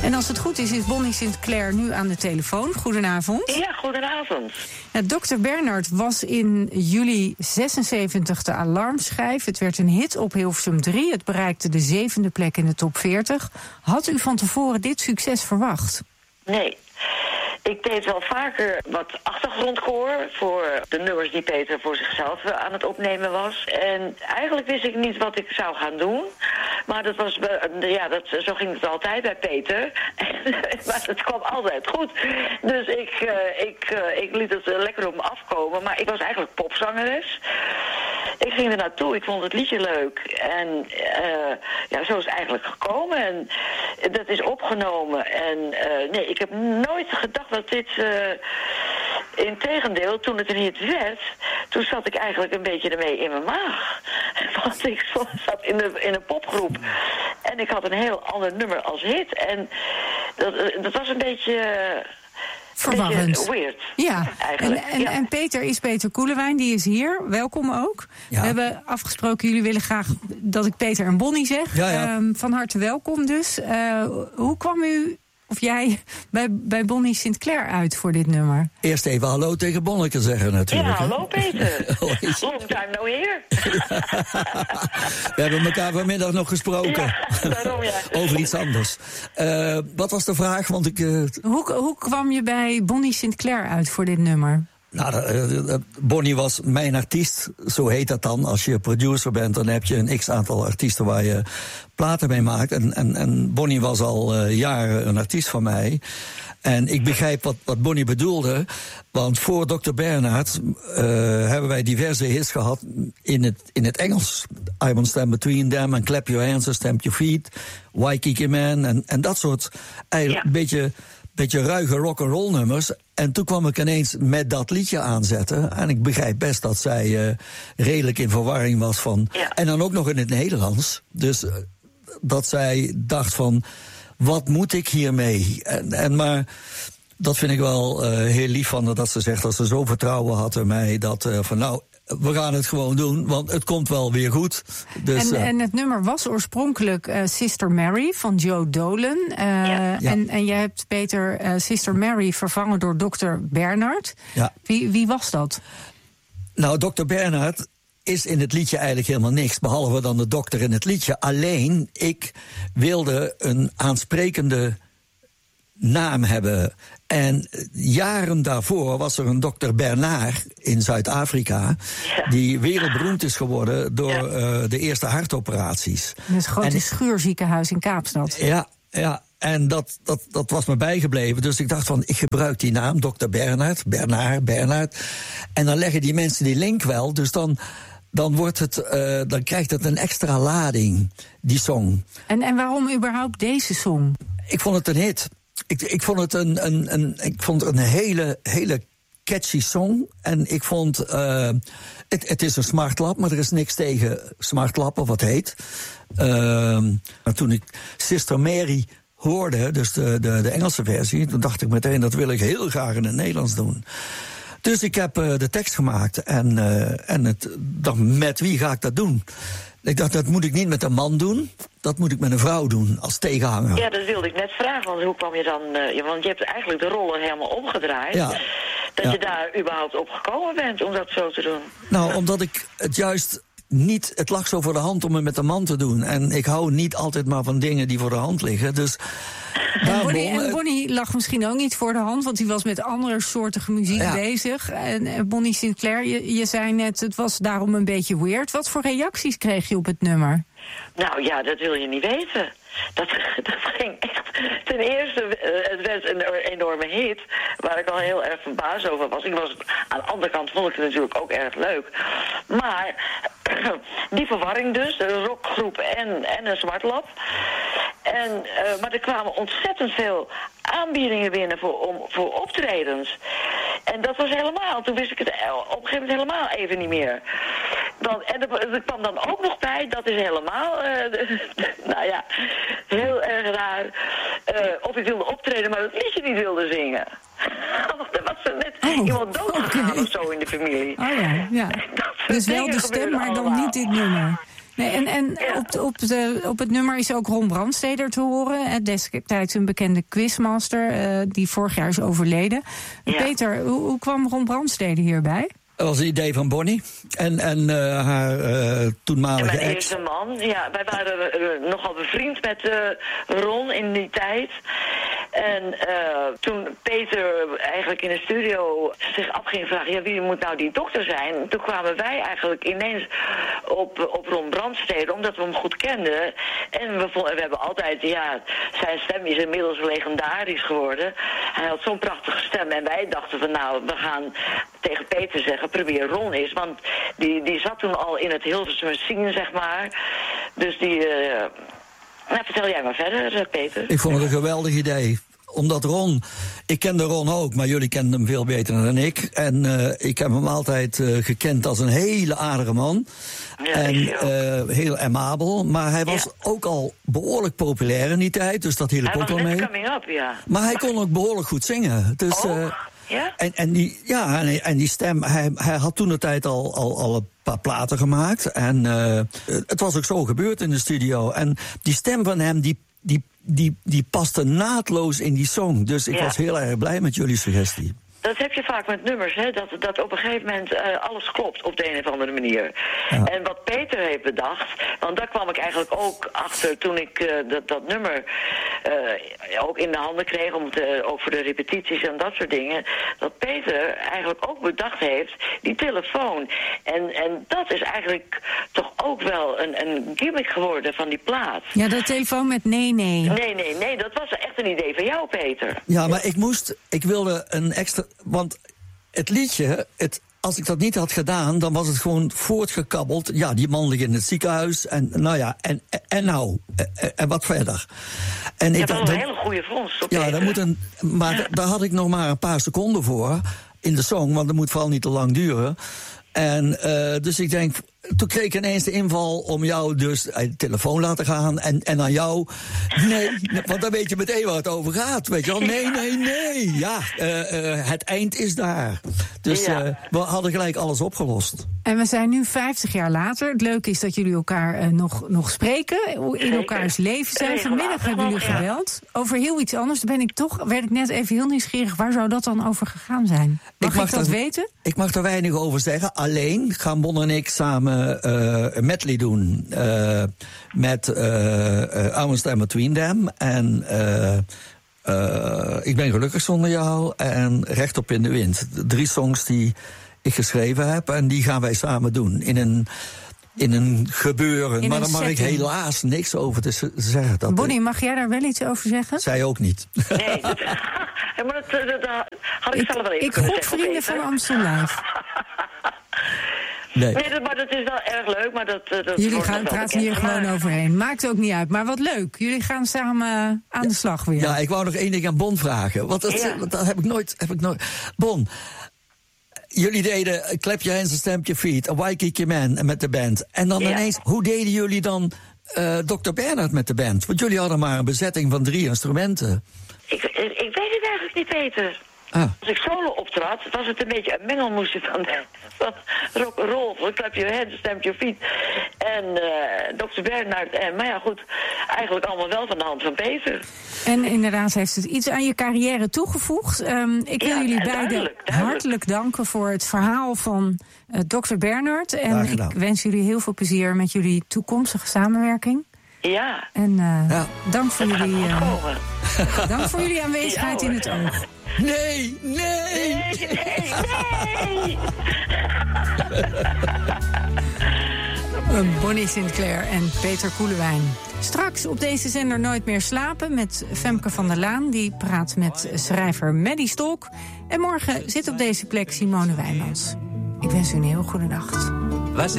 En als het goed is Bonnie Sinclair nu aan de telefoon. Goedenavond. Ja, goedenavond. Dr. Bernhard was in juli 76 de alarmschijf. Het werd een hit op Hilversum 3. Het bereikte de 7e plek in de top 40. Had u van tevoren dit succes verwacht? Nee. Ik deed wel vaker wat achtergrondkoor voor de nummers die Peter voor zichzelf aan het opnemen was. En eigenlijk wist ik niet wat ik zou gaan doen. Maar dat was, zo ging het altijd bij Peter. Maar het kwam altijd goed. Dus ik liet het lekker op me afkomen. Maar ik was eigenlijk popzangeres. Ik ging er naartoe, ik vond het liedje leuk. En zo is het eigenlijk gekomen. En dat is opgenomen. En nee, ik heb nooit gedacht dat dit... integendeel, toen het een hit werd... toen zat ik eigenlijk een beetje ermee in mijn maag. Want ik zat in een popgroep. En ik had een heel ander nummer als hit. En dat was een beetje... verwarrend. Weird. Ja, en Peter is Peter Koelewijn, die is hier. Welkom ook. Ja. We hebben afgesproken, jullie willen graag dat ik Peter en Bonnie zeg. Ja. Van harte welkom dus. Hoe kwam u, of jij, bij Bonnie Sinclair uit voor dit nummer? Eerst even hallo tegen Bonneke zeggen natuurlijk. Ja, hallo Peter. Long time no here. We hebben elkaar vanmiddag nog gesproken. Ja, daarom ja. Over iets anders. Wat was de vraag? Want Hoe kwam je bij Bonnie Sinclair uit voor dit nummer? Nou, Bonnie was mijn artiest, zo heet dat dan. Als je producer bent, dan heb je een x-aantal artiesten waar je platen mee maakt. En Bonnie was al jaren een artiest van mij. En ik begrijp wat Bonnie bedoelde. Want voor Dr. Bernhard hebben wij diverse hits gehad in het Engels. I Won't Stand Between Them en Clap Your Hands and Stamp Your Feet. Waikiki Man en dat soort eigenlijk een beetje ruige rock'n'roll nummers. En toen kwam ik ineens met dat liedje aanzetten. En ik begrijp best dat zij redelijk in verwarring was van... Ja. En dan ook nog in het Nederlands. Dus dat zij dacht van... wat moet ik hiermee? Maar dat vind ik wel heel lief van haar, dat ze zegt dat ze zo vertrouwen had in mij... dat we gaan het gewoon doen, want het komt wel weer goed. Dus, en het nummer was oorspronkelijk Sister Mary van Joe Dolan. En jij hebt, Peter, Sister Mary vervangen door Dr. Bernhard. Ja. Wie was dat? Nou, Dr. Bernhard is in het liedje eigenlijk helemaal niks, behalve dan de dokter in het liedje. Alleen, ik wilde een aansprekende naam hebben. En jaren daarvoor was er een dokter Bernard in Zuid-Afrika... die wereldberoemd is geworden door de eerste hartoperaties. Dat is een grote schuurziekenhuis in Kaapstad. Ja. En dat was me bijgebleven. Dus ik dacht van, ik gebruik die naam, dokter Bernard. En dan leggen die mensen die link wel. Dus dan krijgt het een extra lading, die song. En waarom überhaupt deze song? Ik vond het een hit. Ik vond het een hele catchy song. En ik vond... het is een smartlap, maar er is niks tegen smartlappen, wat heet. Maar toen ik Sister Mary hoorde, dus de Engelse versie... toen dacht ik meteen, dat wil ik heel graag in het Nederlands doen. Dus ik heb de tekst gemaakt en dacht, met wie ga ik dat doen? Ik dacht, dat moet ik niet met een man doen. Dat moet ik met een vrouw doen, als tegenhanger. Ja, dat wilde ik net vragen. Want hoe kwam je dan... want je hebt eigenlijk de rollen helemaal omgedraaid. Ja. Dat je daar überhaupt op gekomen bent om dat zo te doen. Nou, omdat ik het juist niet... Het lag zo voor de hand om het met een man te doen. En ik hou niet altijd maar van dingen die voor de hand liggen. Dus... En Bonnie lag misschien ook niet voor de hand, want die was met andere soortige muziek bezig. En Bonnie Sinclair, je zei net, het was daarom een beetje weird. Wat voor reacties kreeg je op het nummer? Nou ja, dat wil je niet weten. Dat ging echt... Ten eerste, het werd een enorme hit, waar ik al heel erg verbaasd over was. Aan de andere kant vond ik het natuurlijk ook erg leuk. Maar die verwarring dus, de rockgroep en een smartlap. Maar er kwamen ontzettend veel aanbiedingen binnen voor optredens. En dat was helemaal, toen wist ik het op een gegeven moment helemaal even niet meer. En er kwam dan ook nog bij, dat is helemaal, heel erg raar, of ik wilde optreden, maar het liedje niet wilde zingen. Er was er net iemand doodgegaan of zo in de familie. Oh ja. Dus wel de stem, maar dan niet dit nummer. Nee, En op het nummer is ook Ron Brandsteder te horen. Destijds een bekende quizmaster die vorig jaar is overleden. Ja. Peter, hoe kwam Ron Brandsteder hierbij? Dat was een idee van Bonnie en haar toenmalige mijn eerste man. Ja, wij waren nogal bevriend met Ron in die tijd. En toen Peter eigenlijk in de studio zich af ging vragen... ja, wie moet nou die dokter zijn? Toen kwamen wij eigenlijk ineens op Ron Brandsteder... omdat we hem goed kenden. En we hebben altijd... ja, zijn stem is inmiddels legendarisch geworden. Hij had zo'n prachtige stem. En wij dachten van nou, we gaan tegen Peter zeggen... probeer Ron eens. Want die zat toen al in het Hilversum scene, zeg maar. Dus nou, vertel jij maar verder, Peter. Ik vond het een geweldig idee. Omdat Ron, ik kende Ron ook, maar jullie kenden hem veel beter dan ik. En ik heb hem altijd gekend als een hele aardige man. Ja, en heel amabel. Maar hij was ook al behoorlijk populair in die tijd. Dus dat hielp ook wel mee. Hij was net coming up, ja. Maar hij kon ook behoorlijk goed zingen. Dus, ja? En die stem, hij had toen de tijd al een paar platen gemaakt. En het was ook zo gebeurd in de studio. En die stem van hem, die paste naadloos in die song. Dus ik was heel erg blij met jullie suggestie. Dat heb je vaak met nummers, hè? Dat op een gegeven moment alles klopt op de een of andere manier. Ja. En wat Peter heeft bedacht, want daar kwam ik eigenlijk ook achter toen ik dat nummer ook in de handen kreeg, ook voor de repetities en dat soort dingen, dat Peter eigenlijk ook bedacht heeft, die telefoon. En dat is eigenlijk toch ook wel een gimmick geworden van die plaat. Ja, dat telefoon met nee. Nee, dat was echt een idee van jou, Peter. Ja, maar ik wilde een extra... Want het liedje, als ik dat niet had gedaan, dan was het gewoon voortgekabbeld. Ja, die man ligt in het ziekenhuis. En nou ja, en wat verder. En dat was een hele goede vondst. Ja, daar had ik nog maar een paar seconden voor in de song, want dat moet vooral niet te lang duren. En dus ik denk, toen kreeg ik ineens de inval om jou dus de telefoon laten gaan en aan jou. Nee, want dan weet je meteen waar het over gaat. Weet je wel, nee. Ja, het eind is daar. Dus we hadden gelijk alles opgelost. En we zijn nu 50 jaar later. Het leuke is dat jullie elkaar nog spreken. In elkaars leven zijn. Vanmiddag hebben jullie gebeld. Over heel iets anders. Werd ik net even heel nieuwsgierig. Waar zou dat dan over gegaan zijn? Mag ik dat weten? Ik mag er weinig over zeggen. Alleen gaan Bon en ik samen een medley doen. Met I Won't Stand Between Them. En Ik ben gelukkig zonder jou en Rechtop in de wind. 3 songs die ik geschreven heb en die gaan wij samen doen. In een gebeuren, maar daar mag ik helaas niks over te zeggen. Bonnie, mag jij daar wel iets over zeggen? Zij ook niet. Nee, maar dat had ik zelf wel even kunnen zeggen. Vrienden van Amstel Live. Nee, maar dat is wel erg leuk. Maar dat jullie praten hier gewoon overheen. Maakt ook niet uit. Maar wat leuk. Jullie gaan samen aan de slag weer. Ja, ik wou nog 1 ding aan Bon vragen. Want dat heb ik nooit. Bon, jullie deden Clap Your Hands and Stamp Your Feet, A Waikiki Man met de band. En dan ineens, hoe deden jullie dan Dr. Bernhard met de band? Want jullie hadden maar een bezetting van 3 instrumenten. Ik weet het eigenlijk niet, Peter. Als ik solo optrad, was het een beetje een mengelmoesje van rock'n'roll, van Clap Your Hands, Stamp Your Feet en Dr. Bernhard. Maar ja, goed, eigenlijk allemaal wel van de hand van Peter. En inderdaad heeft het iets aan je carrière toegevoegd. Ik wil jullie beiden hartelijk danken voor het verhaal van Dr. Bernhard. En ik wens jullie heel veel plezier met jullie toekomstige samenwerking. Ja. En dank voor jullie dank voor jullie aanwezigheid in het oog. Nee. Bonnie Sinclair en Peter Koelewijn. Straks op deze zender Nooit meer slapen met Femke van der Laan. Die praat met schrijver Maddie Stolk. En morgen zit op deze plek Simone Wijnands. Ik wens u een heel goede nacht.